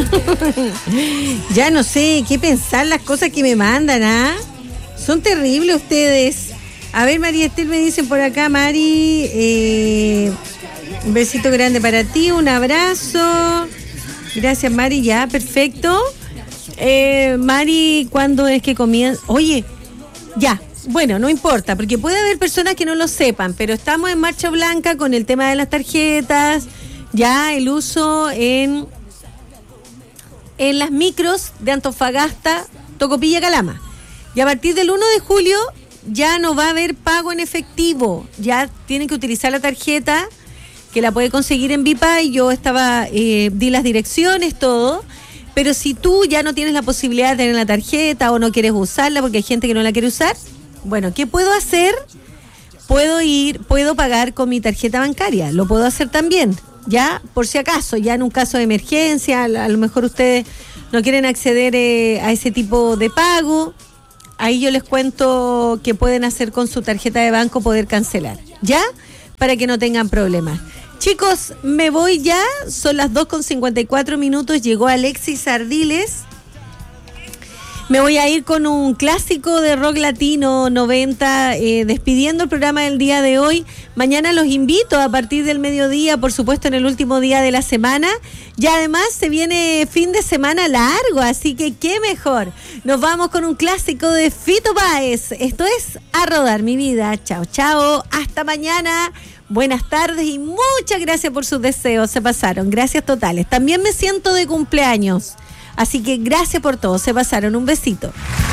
Ya no sé qué pensar las cosas que me mandan, ¿ah? Son terribles ustedes. A ver, María Estel, me dicen por acá, Mari, un besito grande para ti, un abrazo. Gracias, Mari, ya, perfecto. Mari, ¿cuándo es que comienza? Oye, ya, bueno, no importa, porque puede haber personas que no lo sepan, pero estamos en marcha blanca con el tema de las tarjetas, ya el uso en las micros de Antofagasta, Tocopilla, Calama. Y a partir del 1 de julio ya no va a haber pago en efectivo, ya tienen que utilizar la tarjeta, que la puede conseguir en Bipay. Yo di las direcciones, todo, pero si tú ya no tienes la posibilidad de tener la tarjeta o no quieres usarla porque hay gente que no la quiere usar, bueno, ¿qué puedo hacer? Puedo pagar con mi tarjeta bancaria, lo puedo hacer también, ya, por si acaso, ya en un caso de emergencia, a lo mejor ustedes no quieren acceder a ese tipo de pago. Ahí yo les cuento que pueden hacer con su tarjeta de banco, poder cancelar, ¿ya? Para que no tengan problemas. Chicos, me voy ya, son las 2:54, llegó Alexis Ardiles. Me voy a ir con un clásico de rock latino 90, despidiendo el programa del día de hoy. Mañana los invito a partir del mediodía, por supuesto en el último día de la semana. Y además se viene fin de semana largo, así que qué mejor. Nos vamos con un clásico de Fito Páez. Esto es A Rodar Mi Vida. Chao, chao. Hasta mañana. Buenas tardes y muchas gracias por sus deseos. Se pasaron. Gracias totales. También me siento de cumpleaños. Así que gracias por todo, se pasaron, un besito.